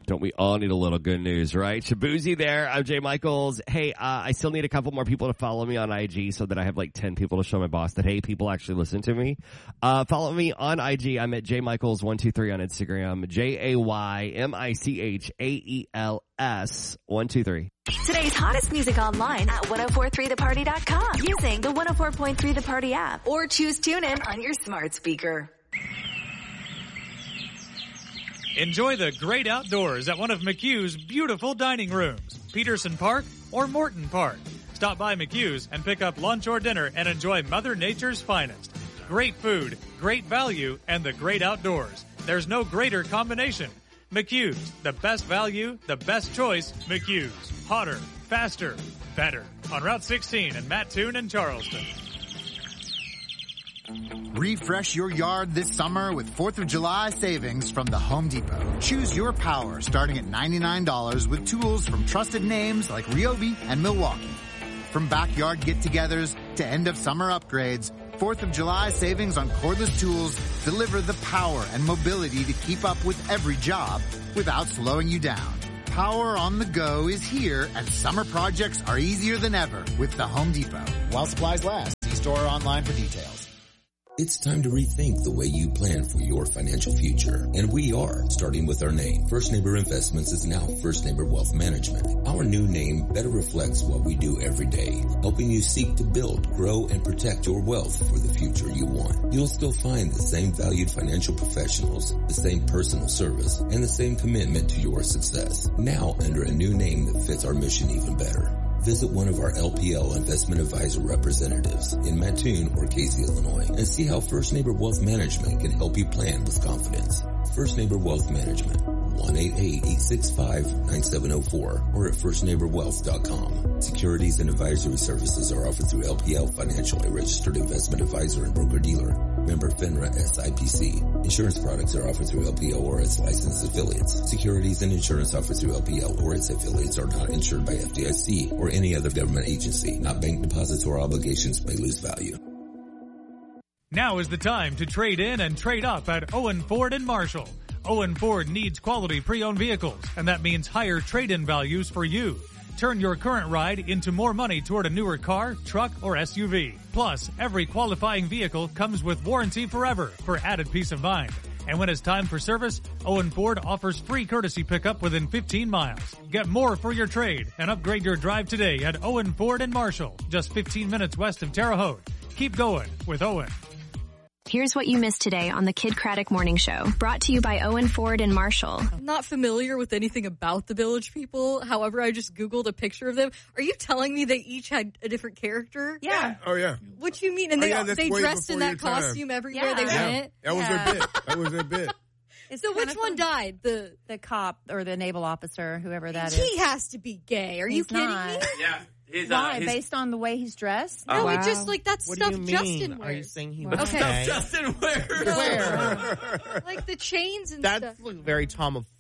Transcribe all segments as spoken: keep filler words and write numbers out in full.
Don't we all need a little good news, right? Shabuzi there. I'm Jay Michaels. Hey, uh, I still need a couple more people to follow me on I G so that I have like ten people to show my boss that, hey, people actually listen to me. Uh, follow me on I G. I'm at Jay Michaels one two three on Instagram. J A Y M I C H A E L S one two three. Today's hottest music online at ten forty-three the party dot com using the one oh four point three The Party app or choose TuneIn on your smart speaker. Enjoy the great outdoors at one of McHugh's beautiful dining rooms, Peterson Park or Morton Park. Stop by McHugh's and pick up lunch or dinner and enjoy Mother Nature's finest. Great food, great value, and the great outdoors. There's no greater combination. McHugh's, the best value, the best choice, McHugh's. Hotter, faster, better. On Route sixteen in Mattoon and Charleston. Refresh your yard this summer with fourth of July savings from the Home Depot. Choose your power starting at ninety-nine dollars with tools from trusted names like Ryobi and Milwaukee. From backyard get-togethers to end-of-summer upgrades, fourth of July savings on cordless tools deliver the power and mobility to keep up with every job without slowing you down. Power on the go is here, and summer projects are easier than ever with the Home Depot. While supplies last, see store or online for details. It's time to rethink the way you plan for your financial future. And we are, starting with our name. First Neighbor Investments is now First Neighbor Wealth Management. Our new name better reflects what we do every day, helping you seek to build, grow, and protect your wealth for the future you want. You'll still find the same valued financial professionals, the same personal service, and the same commitment to your success. Now under a new name that fits our mission even better. Visit one of our L P L Investment Advisor representatives in Mattoon or Casey, Illinois, and see how First Neighbor Wealth Management can help you plan with confidence. First Neighbor Wealth Management, one eight eight, eight six five, nine seven zero four or at first neighbor wealth dot com. Securities and advisory services are offered through L P L Financial, a registered investment advisor and broker-dealer. Member FINRA S I P C. Insurance products are offered through L P L or its licensed affiliates. Securities and insurance offered through L P L or its affiliates are not insured by F D I C or any other government agency. Not bank deposits or obligations may lose value. Now is the time to trade in and trade up at Owen Ford and Marshall. Owen Ford needs quality pre-owned vehicles, and that means higher trade-in values for you. Turn your current ride into more money toward a newer car, truck, or S U V. Plus, every qualifying vehicle comes with warranty forever for added peace of mind. And when it's time for service, Owen Ford offers free courtesy pickup within fifteen miles. Get more for your trade and upgrade your drive today at Owen Ford and Marshall, just fifteen minutes west of Terre Haute. Keep going with Owen. Here's what you missed today on the Kid Craddock Morning Show, brought to you by Owen Ford and Marshall. I'm not familiar with anything about the Village People. However, I just Googled a picture of them. Are you telling me they each had a different character? Yeah. Oh, yeah. What do you mean? And oh, they yeah, they dressed in that costume time. everywhere yeah. they yeah. went? That was yeah. their bit. That was their bit. It's so which one fun. died? The the cop or the naval officer, whoever that he is. He has to be gay. Are he's you kidding not. me? Yeah. His, uh, Why? his... Based on the way he's dressed? No, oh, it's just like that's what stuff do you mean? Justin wears. Are you saying he wow. was okay. gay? Justin wears. No. Where? Like the chains and That's stuff. That's very Tom of,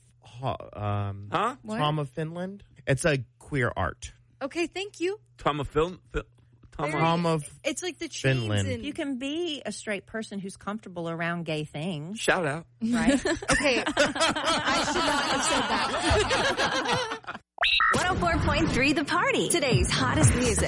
um, huh? Tom of Finland. It's a queer art. Okay, thank you. Tom of Film. Tom, Tom of It's like the chains Finland. and... You can be a straight person who's comfortable around gay things. Shout out. Right? Okay. I should not have said that. one oh four point three The Party. Today's hottest music.